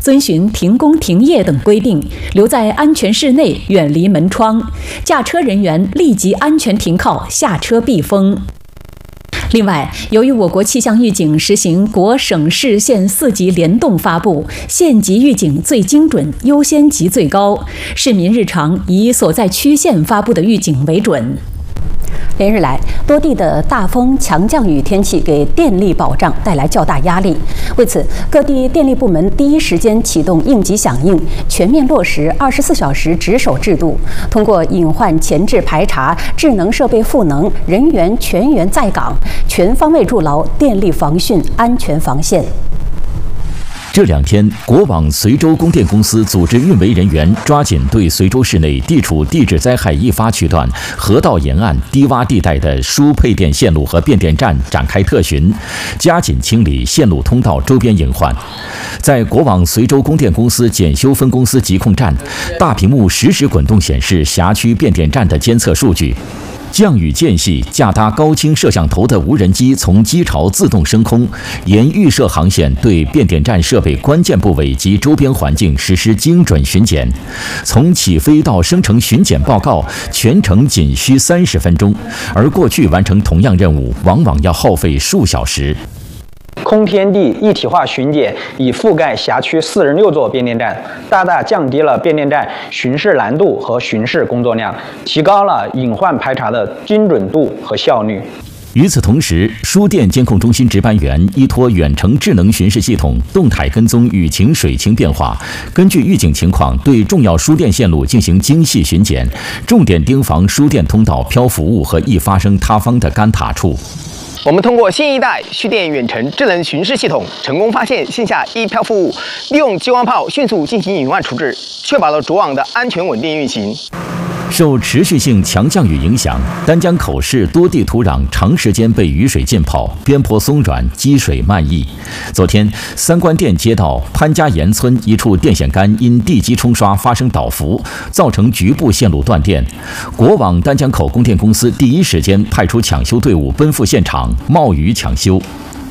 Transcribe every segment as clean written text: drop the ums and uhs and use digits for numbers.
遵循停工停业等规定，留在安全室内，远离门窗。驾车人员立即安全停靠，下车避风。另外，由于我国气象预警实行国、省、市、县4级联动发布，县级预警最精准，优先级最高，市民日常以所在区县发布的预警为准。连日来，多地的大风、强降雨天气给电力保障带来较大压力。为此，各地电力部门第一时间启动应急响应，全面落实24小时值守制度，通过隐患前置排查、智能设备赋能、人员全员在岗，全方位筑牢电力防汛安全防线。 这2天，国网随州供电公司组织运维人员抓紧对随州市内地处地质灾害易发区段、河道沿岸低洼地带的输配电线路和变电站展开特巡，加紧清理线路通道周边隐患。在国网随州供电公司检修分公司疾控站，大屏幕实时滚动显示辖区变电站的监测数据。降雨间隙，架搭高清摄像头的无人机从机巢自动升空，沿预设航线对变电站设备关键部位及周边环境实施精准巡检。从起飞到生成巡检报告，全程仅需30分钟，而过去完成同样任务，往往要耗费数小时。 空天地一体化巡检已覆盖辖区46座变电站，大大降低了变电站巡视难度和巡视工作量，提高了隐患排查的精准度和效率。 与此同时，输电监控中心值班员依托远程智能巡视系统，动态跟踪雨情、水情变化，根据预警情况对重要输电线路进行精细巡检，重点盯防输电通道漂浮物和易发生塌方的干塔处。 我们通过新一代蓄电远程智能巡视系统，成功发现线下易漂浮物，利用激光炮迅速进行隐患处置，确保了主网的安全稳定运行。 受持续性强降雨影响，丹江口市多地土壤长时间被雨水浸泡，边坡松软，积水漫溢。昨天，三官店街道潘家岩村一处电线杆因地基冲刷发生倒伏，造成局部线路断电。国网丹江口供电公司第一时间派出抢修队伍奔赴现场，冒雨抢修。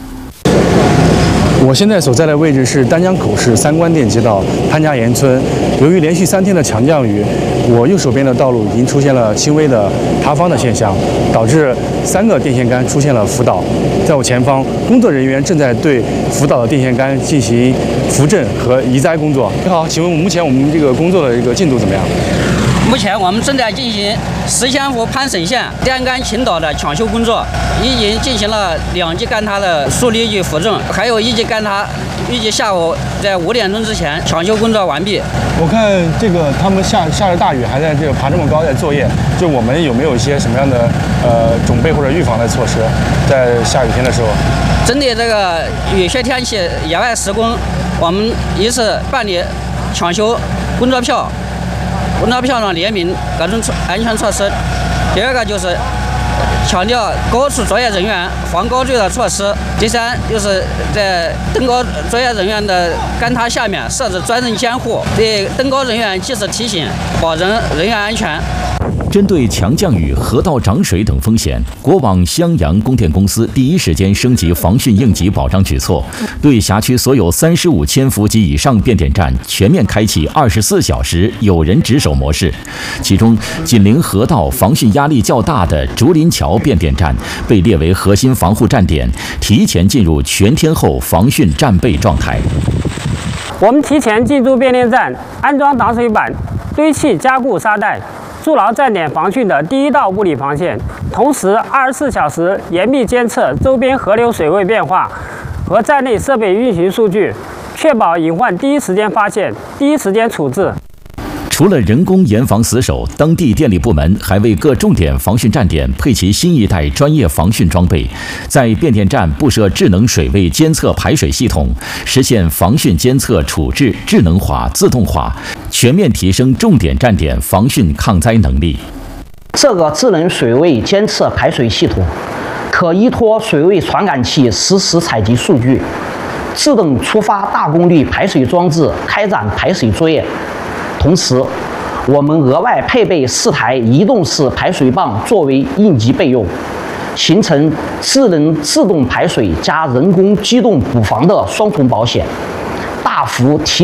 我现在所在的位置是丹江口市三官店街道潘家岩村。由于连续3天的强降雨，我右手边的道路已经出现了轻微的塌方的现象，导致3个电线杆出现了浮倒。在我前方，工作人员正在对浮倒的电线杆进行扶正和移栽工作。你好，请问目前我们这个工作的一个进度怎么样？ 目前我们正在进行石仙湖潘水线电杆倾倒的抢修工作，已经进行了2级干塌的疏离与扶正，还有1级干塌，预计下午在5点钟之前抢修工作完毕。 我看这个他们下着大雨，还在这个爬这么高在作业，就我们有没有一些什么样的准备或者预防的措施，在下雨天的时候？ 针对这个雨雪天气野外施工，我们一是办理抢修工作票。工作票上列明各种安全措施。第2个就是强调高处作业人员防高坠的措施。第3就是在登高作业人员的杆塔下面设置专人监护，对登高人员及时提醒，保证人员安全。 针对强降雨、河道涨水等风险，国网襄阳供电公司第一时间升级防汛应急保障举措，对辖区所有35千伏及以上变电站全面开启24小时有人值守模式。其中，紧邻河道、防汛压力较大的竹林桥变电站被列为核心防护站点，提前进入全天候防汛战备状态。 我们提前进驻变电站，安装挡水板，堆砌加固沙袋，筑牢站点防汛的第一道物理防线，同时24小时严密监测周边河流水位变化和站内设备运行数据，确保隐患第一时间发现、第一时间处置。 除了人工严防死守，当地电力部门还为各重点防汛站点配齐新一代专业防汛装备，在变电站布设智能水位监测排水系统，实现防汛监测处置智能化、自动化，全面提升重点站点防汛抗灾能力。 这个智能水位监测排水系统可依托水位传感器实时采集数据，自动触发大功率排水装置开展排水作业。同时，我们额外配备4台移动式排水泵作为应急备用，形成智能自动排水加人工机动补防的双重保险，大幅提